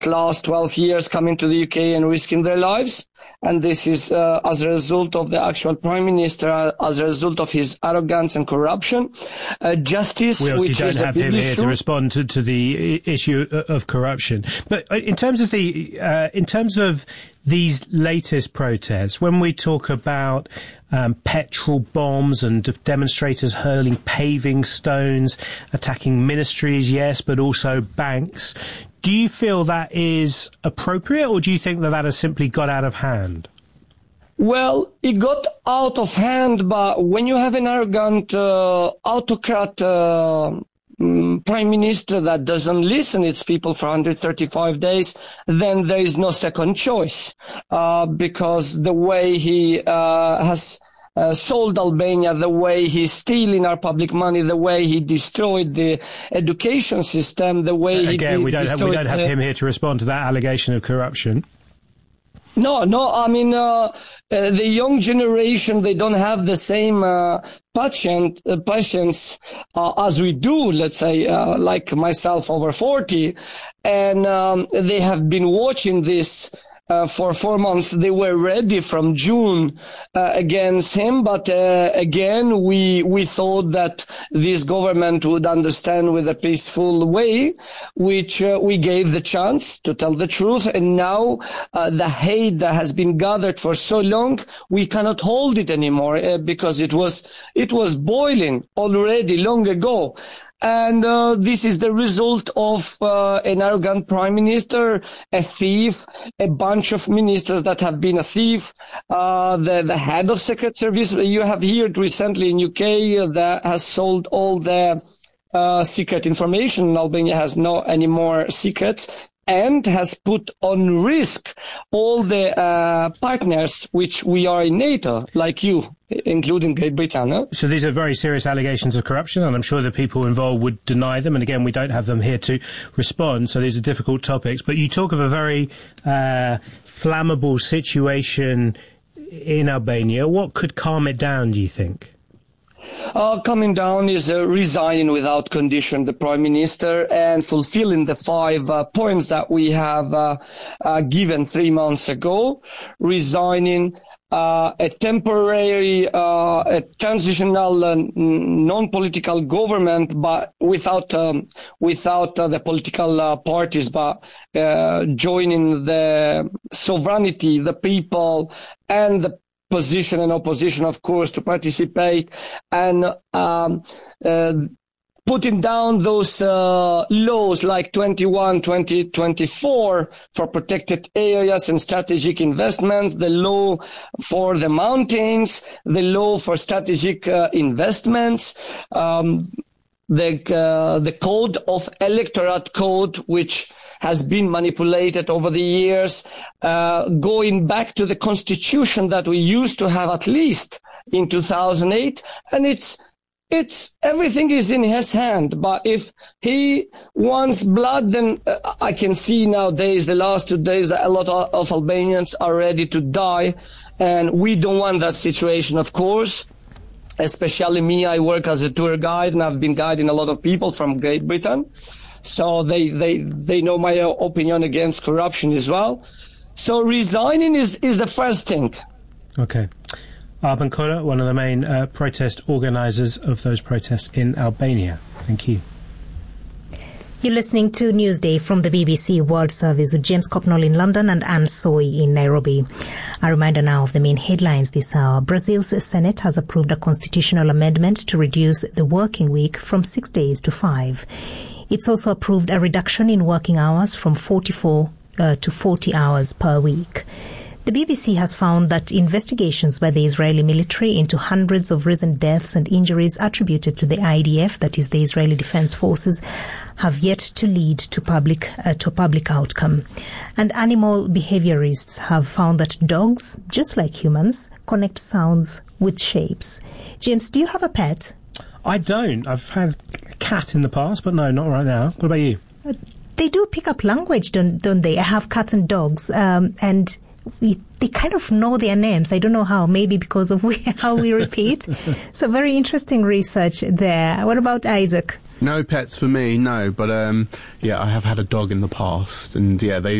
last 12 years coming to the UK and risking their lives. And this is as a result of the actual Prime Minister, as a result of his arrogance and corruption. Justice, we obviously which don't is have him here to respond to the issue of corruption. But in terms of these latest protests, when we talk about petrol bombs and demonstrators hurling paving stones, attacking ministries, yes, but also banks, do you feel that is appropriate, or do you think that has simply got out of hand? Well, it got out of hand, but when you have an arrogant autocrat prime minister that doesn't listen to its people for 135 days, then there is no second choice, because the way he has sold Albania, the way he's stealing our public money, the way he destroyed the education system, the way we don't have him here to respond to that allegation of corruption. No, I mean, the young generation, they don't have the same patience as we do, let's say, like myself, over 40, and they have been watching this for 4 months. They were ready from June against him, but again, we thought that this government would understand with a peaceful way, which we gave the chance to tell the truth. And now the hate that has been gathered for so long, we cannot hold it anymore, because it was boiling already long ago. And this is the result of an arrogant prime minister, a thief, a bunch of ministers that have been a thief, the head of Secret Service. You have heard recently in UK that has sold all the secret information. Albania has no any more secrets, and has put on risk all the partners which we are in NATO, like you, including Great Britain. So these are very serious allegations of corruption, and I'm sure the people involved would deny them. And again, we don't have them here to respond, so these are difficult topics. But you talk of a very flammable situation in Albania. What could calm it down, do you think? Coming down is resigning without condition, the Prime Minister, and fulfilling the 5 points that we have given 3 months ago. Resigning, a temporary, a transitional, non-political government, but without the political parties, but joining the sovereignty, the people, and the position and opposition, of course, to participate, and putting down those laws like 2024 for protected areas and strategic investments, the law for the mountains, the law for strategic investments, the code of electorate code, which has been manipulated over the years, going back to the constitution that we used to have at least in 2008, and it's everything is in his hand. But if he wants blood, then I can see nowadays, the last 2 days, that a lot of Albanians are ready to die, and we don't want that situation, of course. Especially me, I work as a tour guide, and I've been guiding a lot of people from Great Britain. So they know my opinion against corruption as well. So resigning is the first thing. Okay. Arben Kora, one of the main protest organisers of those protests in Albania. Thank you. You're listening to Newsday from the BBC World Service with James Copnall in London and Anne Soy in Nairobi. A reminder now of the main headlines this hour. Brazil's Senate has approved a constitutional amendment to reduce the working week from 6 days to 5. It's also approved a reduction in working hours from 44 to 40 hours per week. The BBC has found that investigations by the Israeli military into hundreds of recent deaths and injuries attributed to the IDF, that is the Israeli Defense Forces, have yet to lead to a public outcome. And animal behaviorists have found that dogs, just like humans, connect sounds with shapes. James, do you have a pet? I don't. I've had a cat in the past, but no, not right now. What about you? They do pick up language, don't they? I have cats and dogs, and they kind of know their names. I don't know how, maybe because of how we repeat. So very interesting research there. What about Isaac? No pets for me, no. But, I have had a dog in the past. And,